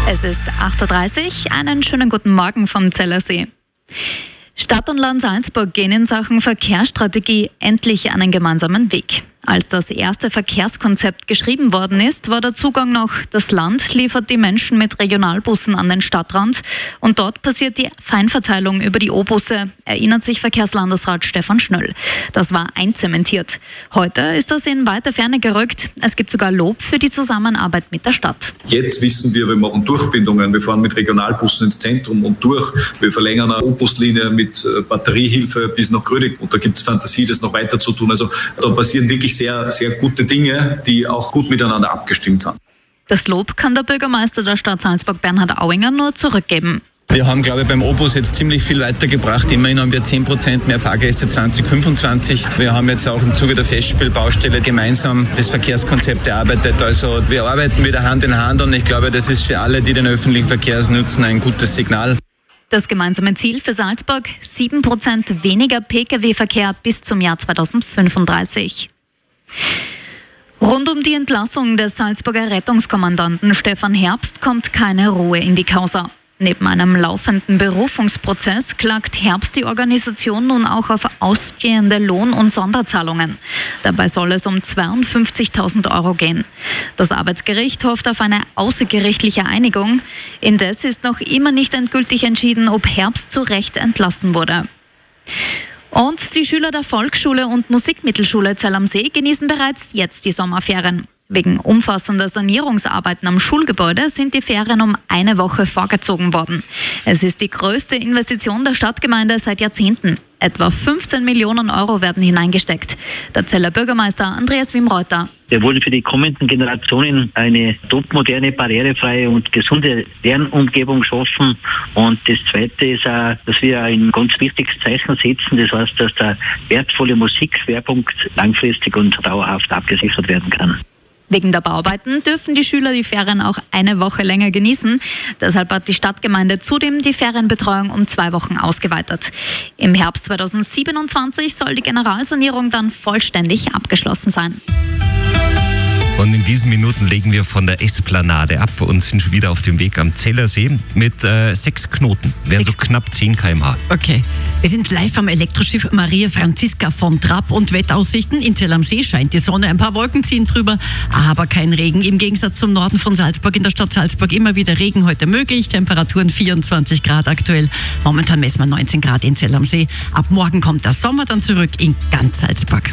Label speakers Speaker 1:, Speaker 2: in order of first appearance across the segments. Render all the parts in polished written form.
Speaker 1: Es ist 8:30 Uhr. Einen schönen guten Morgen vom Zellersee. Stadt und Land Salzburg gehen in Sachen Verkehrsstrategie endlich einen gemeinsamen Weg. Als das erste Verkehrskonzept geschrieben worden ist, war der Zugang noch: Das Land liefert die Menschen mit Regionalbussen an den Stadtrand und dort passiert die Feinverteilung über die O-Busse, erinnert sich Verkehrslandesrat Stefan Schnöll. Das war einzementiert. Heute ist das in weiter Ferne gerückt. Es gibt sogar Lob für die Zusammenarbeit mit der Stadt.
Speaker 2: Jetzt wissen wir machen Durchbindungen. Wir fahren mit Regionalbussen ins Zentrum und durch. Wir verlängern eine O-Buslinie mit Batteriehilfe bis nach Grödig. Und da gibt es Fantasie, das noch weiter zu tun. Also da passieren wirklich sehr, sehr gute Dinge, die auch gut miteinander abgestimmt sind.
Speaker 1: Das Lob kann der Bürgermeister der Stadt Salzburg, Bernhard Auinger, nur zurückgeben.
Speaker 3: Wir haben, glaube ich, beim O-Bus jetzt ziemlich viel weitergebracht. Immerhin haben wir 10% mehr Fahrgäste 2025. Wir haben jetzt auch im Zuge der Festspielbaustelle gemeinsam das Verkehrskonzept erarbeitet. Also wir arbeiten wieder Hand in Hand und ich glaube, das ist für alle, die den öffentlichen Verkehr nutzen, ein gutes Signal.
Speaker 1: Das gemeinsame Ziel für Salzburg: 7% weniger Pkw-Verkehr bis zum Jahr 2035. Rund um die Entlassung des Salzburger Rettungskommandanten Stefan Herbst kommt keine Ruhe in die Causa. Neben einem laufenden Berufungsprozess klagt Herbst die Organisation nun auch auf ausstehende Lohn- und Sonderzahlungen. Dabei soll es um 52.000 Euro gehen. Das Arbeitsgericht hofft auf eine außergerichtliche Einigung. Indes ist noch immer nicht endgültig entschieden, ob Herbst zu Recht entlassen wurde. Und die Schüler der Volksschule und Musikmittelschule Zell am See genießen bereits jetzt die Sommerferien. Wegen umfassender Sanierungsarbeiten am Schulgebäude sind die Ferien um eine Woche vorgezogen worden. Es ist die größte Investition der Stadtgemeinde seit Jahrzehnten. Etwa 15 Millionen Euro werden hineingesteckt. Der Zeller Bürgermeister Andreas Wimreuter.
Speaker 4: Wir wollen für die kommenden Generationen eine topmoderne, barrierefreie und gesunde Lernumgebung schaffen. Und das Zweite ist auch, dass wir ein ganz wichtiges Zeichen setzen. Das heißt, dass der wertvolle Musikschwerpunkt langfristig und dauerhaft abgesichert werden kann.
Speaker 1: Wegen der Bauarbeiten dürfen die Schüler die Ferien auch eine Woche länger genießen. Deshalb hat die Stadtgemeinde zudem die Ferienbetreuung um 2 Wochen ausgeweitet. Im Herbst 2027 soll die Generalsanierung dann vollständig abgeschlossen sein.
Speaker 5: Und in diesen Minuten legen wir von der Esplanade ab und sind schon wieder auf dem Weg am Zellersee mit 6 Knoten. Wären so knapp 10 km/h.
Speaker 6: Okay. Wir sind live am Elektroschiff Maria Franziska von Trapp und Wettaussichten. In Zell am See scheint die Sonne, ein paar Wolken ziehen drüber, aber kein Regen. Im Gegensatz zum Norden von Salzburg, in der Stadt Salzburg immer wieder Regen heute möglich. Temperaturen 24 Grad aktuell. Momentan messen wir 19 Grad in Zell am See. Ab morgen kommt der Sommer dann zurück in ganz Salzburg.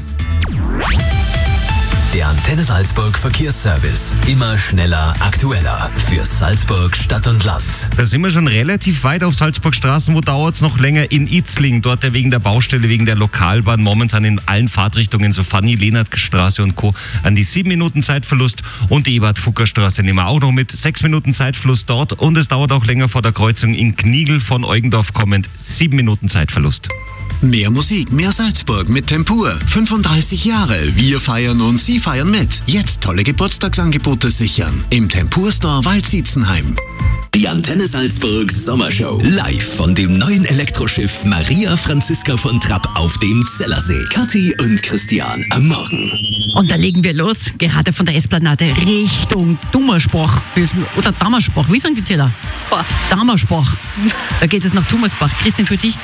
Speaker 7: Der Antenne Salzburg Verkehrsservice. Immer schneller, aktueller. Für Salzburg, Stadt und Land.
Speaker 5: Da sind wir schon relativ weit auf Salzburgstraßen. Wo dauert es noch länger? In Itzling. Dort wegen der Baustelle, wegen der Lokalbahn. Momentan in allen Fahrtrichtungen, so Fanny-Lehnert-Straße und Co. an die 7 Minuten Zeitverlust. Und die Ebert-Fucker-Straße nehmen wir auch noch mit. 6 Minuten Zeitverlust dort. Und es dauert auch länger vor der Kreuzung in Gnigl von Eugendorf kommend. 7 Minuten Zeitverlust.
Speaker 8: Mehr Musik, mehr Salzburg mit Tempur. 35 Jahre. Wir feiern und Sie feiern mit. Jetzt tolle Geburtstagsangebote sichern. Im Tempur Store Waldsietzenheim.
Speaker 7: Die Antenne Salzburg Sommershow. Live von dem neuen Elektroschiff Maria Franziska von Trapp auf dem Zellersee. Kathi und Christian am Morgen.
Speaker 6: Und da legen wir los, gerade von der Esplanade Richtung Dummersbach. Oder Dammersbach, wie sagen die Zeller? Dammersbach. Da geht es nach Dummersbach. Christian, für dich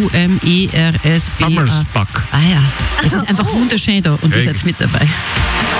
Speaker 6: Thumersbach.
Speaker 5: Dammersbach.
Speaker 6: Ah ja, es ist einfach wunderschön da und ihr seid mit dabei.